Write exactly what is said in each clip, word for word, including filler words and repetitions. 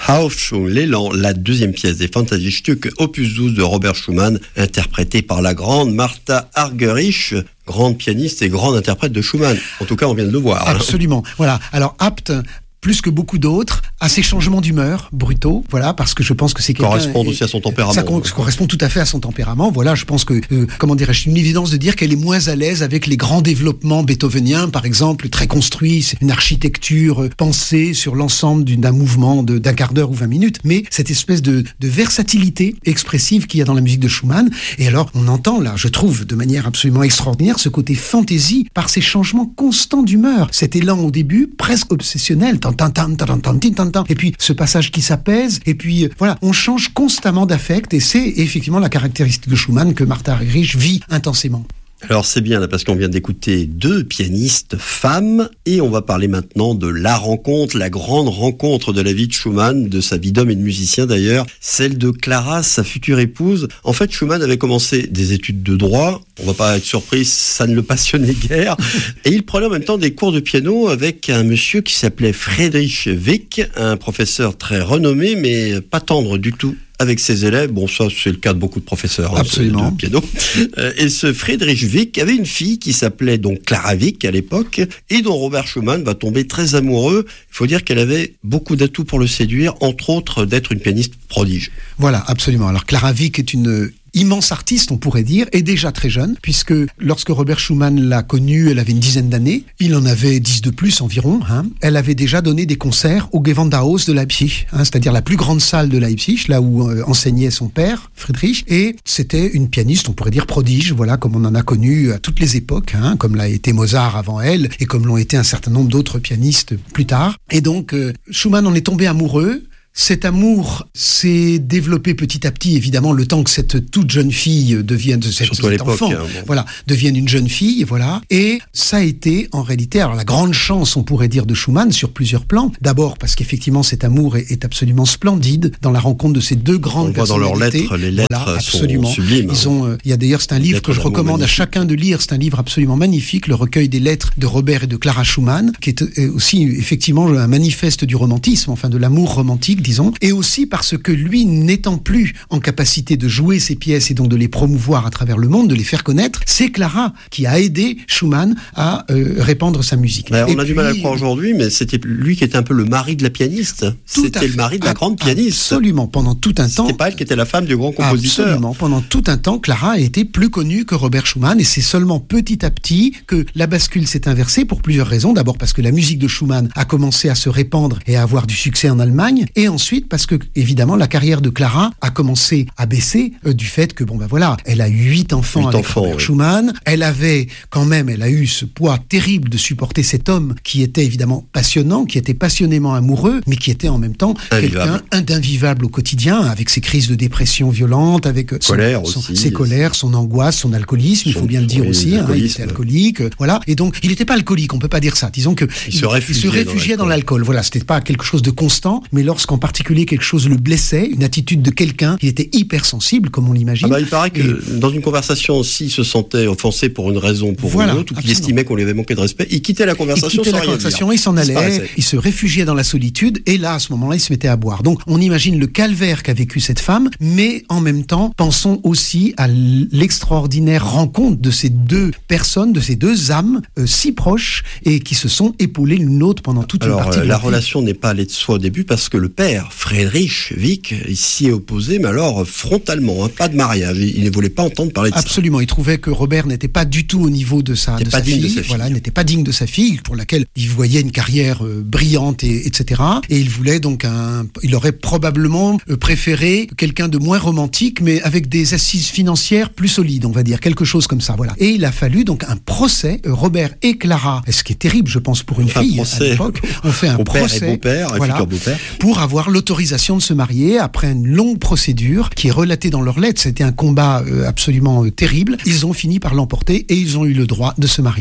Aufschwung, l'élan, la deuxième pièce des Fantasiestücke, opus douze de Robert Schumann, interprétée par la grande Martha Argerich, grande pianiste et grande interprète de Schumann. En tout cas, on vient de le voir. Absolument. Hein. Voilà. Alors, apte, plus que beaucoup d'autres, à ces changements d'humeur brutaux, voilà, parce que je pense que c'est quelqu'un... correspond aussi à son tempérament. Ça co- correspond tout à fait à son tempérament, voilà, je pense que, euh, comment dirais-je, c'est une évidence de dire qu'elle est moins à l'aise avec les grands développements beethoveniens, par exemple, très construits, c'est une architecture euh, pensée sur l'ensemble d'une, d'un mouvement de, d'un quart d'heure ou vingt minutes, mais cette espèce de, de versatilité expressive qu'il y a dans la musique de Schumann, et alors, on entend là, je trouve, de manière absolument extraordinaire, ce côté fantaisie par ces changements constants d'humeur, cet élan au début, presque obsessionnel, tant et puis ce passage qui s'apaise, et puis voilà, on change constamment d'affect, et c'est effectivement la caractéristique de Schumann que Martha Argerich vit intensément. Alors c'est bien là parce qu'on vient d'écouter deux pianistes femmes et on va parler maintenant de la rencontre, la grande rencontre de la vie de Schumann, de sa vie d'homme et de musicien d'ailleurs, celle de Clara, sa future épouse. En fait, Schumann avait commencé des études de droit, on va pas être surpris, ça ne le passionnait guère, et il prenait en même temps des cours de piano avec un monsieur qui s'appelait Friedrich Wieck, un professeur très renommé mais pas tendre du tout avec ses élèves. Bon, ça, c'est le cas de beaucoup de professeurs. Absolument. Hein, de piano. Euh, et ce Friedrich Wieck avait une fille qui s'appelait donc Clara Wieck à l'époque et dont Robert Schumann va tomber très amoureux. Il faut dire qu'elle avait beaucoup d'atouts pour le séduire, entre autres d'être une pianiste prodige. Voilà, absolument. Alors, Clara Wieck est une immense artiste, on pourrait dire, et déjà très jeune, puisque lorsque Robert Schumann l'a connue, elle avait une dizaine d'années, il en avait dix de plus environ, hein. Elle avait déjà donné des concerts au Gewandhaus de Leipzig, hein, c'est-à-dire la plus grande salle de Leipzig, là où euh, enseignait son père, Friedrich, et c'était une pianiste, on pourrait dire prodige, voilà, comme on en a connu à toutes les époques, hein, comme l'a été Mozart avant elle, et comme l'ont été un certain nombre d'autres pianistes plus tard. Et donc, euh, Schumann en est tombé amoureux. Cet amour s'est développé petit à petit, évidemment, le temps que cette toute jeune fille devienne, cette, cet enfant, hein, bon. voilà, devienne une jeune fille, voilà. Et ça a été, en réalité, alors la grande chance, on pourrait dire, de Schumann sur plusieurs plans. D'abord, parce qu'effectivement, cet amour est, est absolument splendide dans la rencontre de ces deux grandes personnalités. On voit dans leurs lettres, les lettres voilà, sont absolument. sublimes. Ils ont, euh, il y a d'ailleurs, c'est un livre que je recommande magnifique. à chacun de lire. C'est un livre absolument magnifique, le recueil des lettres de Robert et de Clara Schumann, qui est aussi, effectivement, un manifeste du romantisme, enfin, de l'amour romantique, disons. Et aussi parce que lui, n'étant plus en capacité de jouer ses pièces et donc de les promouvoir à travers le monde, de les faire connaître, c'est Clara qui a aidé Schumann à euh, répandre sa musique. Ben, on et a puis, du mal à le croire aujourd'hui, mais c'était lui qui était un peu le mari de la pianiste. C'était le mari de la ah, grande pianiste. Absolument, pendant tout un temps. C'était pas elle qui était la femme du grand compositeur. Absolument, pendant tout un temps, Clara a été plus connue que Robert Schumann, et c'est seulement petit à petit que la bascule s'est inversée pour plusieurs raisons. D'abord parce que la musique de Schumann a commencé à se répandre et à avoir du succès en Allemagne, et ensuite parce que, évidemment, la carrière de Clara a commencé à baisser euh, du fait que, bon ben voilà, elle a eu huit enfants huit avec enfants, Robert oui. Schumann. Elle avait, quand même, elle a eu ce poids terrible de supporter cet homme qui était évidemment passionnant, qui était passionnément amoureux, mais qui était en même temps invivable. quelqu'un d'invivable au quotidien, avec ses crises de dépression violentes, avec son, Colère son, aussi, ses colères, son angoisse, son alcoolisme, son, il faut bien le dire aussi, hein, il était alcoolique, euh, voilà. Et donc, il n'était pas alcoolique, on peut pas dire ça. Disons que il, il se réfugiait, il se réfugiait dans, dans l'alcool. Voilà, c'était pas quelque chose de constant, mais lorsqu'en particulier quelque chose le blessait, une attitude de quelqu'un qui était hypersensible, comme on l'imagine. Ah bah, il paraît que et... dans une conversation, s'il se sentait offensé pour une raison, pour voilà, une autre, ou qu'il estimait qu'on lui avait manqué de respect, il quittait la conversation il quittait sans la rien conversation, dire. Il s'en allait, il, il se réfugiait dans la solitude, et là, à ce moment-là, il se mettait à boire. Donc, on imagine le calvaire qu'a vécu cette femme, mais en même temps, pensons aussi à l'extraordinaire rencontre de ces deux personnes, de ces deux âmes euh, si proches, et qui se sont épaulées l'une l'autre pendant toute Alors, une partie euh, de la leur vie. relation n'est pas allée de soi au début, parce que le père, Friedrich Wieck, il s'y est opposé, mais alors frontalement, hein, pas de mariage. Il, il ne voulait pas entendre parler de Absolument, ça. Absolument, il trouvait que Robert n'était pas du tout au niveau de sa, de sa, fille, de sa fille, voilà, n'était pas digne de sa fille, pour laquelle il voyait une carrière euh, brillante, et, etc. Et il voulait donc un, il aurait probablement euh, préféré quelqu'un de moins romantique, mais avec des assises financières plus solides, on va dire, quelque chose comme ça, voilà. Et il a fallu donc un procès, euh, Robert et Clara, ce qui est terrible, je pense, pour une enfin, fille procès. à l'époque, on fait un beau-père procès, et beau-père, voilà, futur beau-père, pour avoir l'autorisation de se marier après une longue procédure qui est relatée dans leurs lettres. C'était un combat euh, absolument euh, terrible. Ils ont fini par l'emporter et ils ont eu le droit de se marier.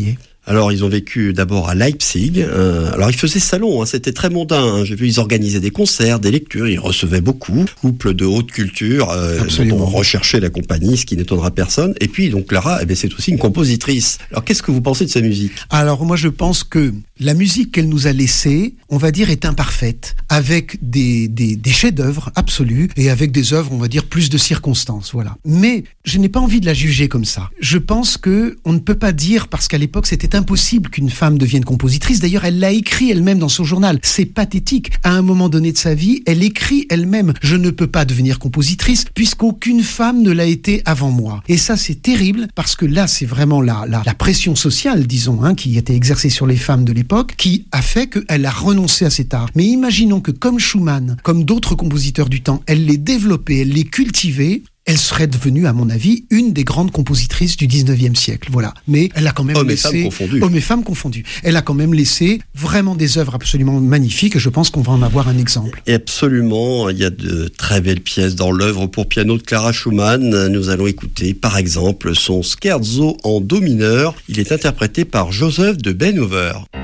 Alors, ils ont vécu d'abord à Leipzig. Euh, alors, ils faisaient salon, hein, c'était très mondain. Hein. J'ai vu, ils organisaient des concerts, des lectures, ils recevaient beaucoup. Couple de haute culture, euh, dont on recherchait la compagnie, ce qui n'étonnera personne. Et puis, donc, Clara, eh bien, c'est aussi une compositrice. Alors, qu'est-ce que vous pensez de sa musique ? Alors, moi, je pense que la musique qu'elle nous a laissée, on va dire, est imparfaite, avec des, des, des chefs-d'œuvre absolus et avec des œuvres, on va dire, plus de circonstances, voilà. Mais je n'ai pas envie de la juger comme ça. Je pense que on ne peut pas dire, parce qu'à l'époque, c'était impossible qu'une femme devienne compositrice. D'ailleurs, elle l'a écrit elle-même dans son journal. C'est pathétique. À un moment donné de sa vie, elle écrit elle-même « Je ne peux pas devenir compositrice puisqu'aucune femme ne l'a été avant moi ». Et ça, c'est terrible parce que là, c'est vraiment la, la, la pression sociale, disons, hein, qui était exercée sur les femmes de l'époque, qui a fait qu'elle a renoncé à cet art. Mais imaginons que comme Schumann, comme d'autres compositeurs du temps, elle l'ait développé, elle l'ait cultivé, elle serait devenue, à mon avis, une des grandes compositrices du dix-neuvième siècle. Voilà. Mais elle a quand même Hommes laissé... et femmes confondus. Hommes et femmes confondus. Elle a quand même laissé vraiment des œuvres absolument magnifiques et je pense qu'on va en avoir un exemple. Et absolument, il y a de très belles pièces dans l'œuvre pour piano de Clara Schumann. Nous allons écouter, par exemple, son scherzo en do mineur. Il est interprété par Joseph de Benhover.